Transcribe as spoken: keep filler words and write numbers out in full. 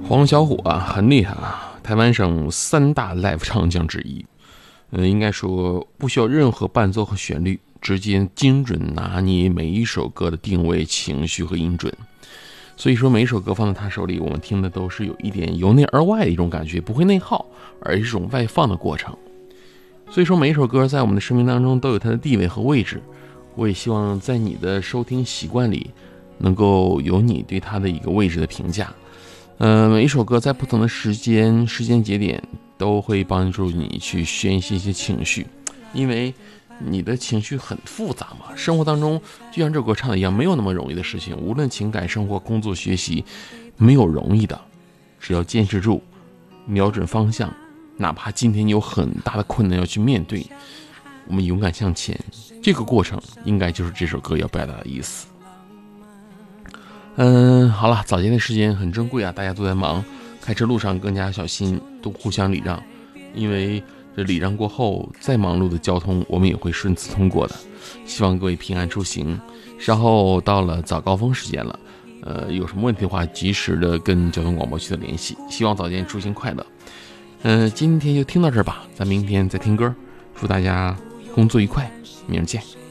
黄小琥啊，很厉害啊，台湾省三大 live 唱将之一。呃，应该说不需要任何伴奏和旋律，直接精准拿捏每一首歌的定位、情绪和音准。所以说每一首歌放在他手里，我们听的都是有一点由内而外的一种感觉，不会内耗，而是一种外放的过程。所以说每一首歌在我们的生命当中都有它的地位和位置。我也希望在你的收听习惯里能够有你对它的一个位置的评价。呃，每一首歌在不同的时间时间节点都会帮助你去宣泄一些情绪，因为你的情绪很复杂嘛。生活当中就像这首歌唱的一样，没有那么容易的事情，无论情感、生活、工作、学习，没有容易的，只要坚持住，瞄准方向，哪怕今天有很大的困难要去面对，我们勇敢向前，这个过程应该就是这首歌要表达的意思。嗯，好了，早间的时间很珍贵啊，大家都在忙，开车路上更加小心，都互相礼让，因为这礼让过后，再忙碌的交通我们也会顺次通过的。希望各位平安出行。稍后到了早高峰时间了，呃，有什么问题的话，及时的跟交通广播取得联系。希望早间出行快乐。嗯、呃，今天就听到这儿吧，咱明天再听歌，祝大家工作愉快，明儿见。